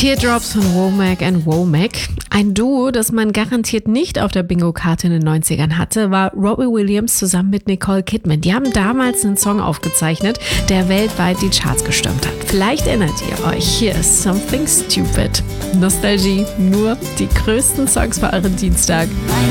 Teardrops von Womack and Womack. Ein Duo, das man garantiert nicht auf der Bingo-Karte in den 90ern hatte, war Robbie Williams zusammen mit Nicole Kidman. Die haben damals einen Song aufgezeichnet, der weltweit die Charts gestürmt hat. Vielleicht erinnert ihr euch, hier ist Something Stupid. Nostalgie, nur die größten Songs für euren Dienstag.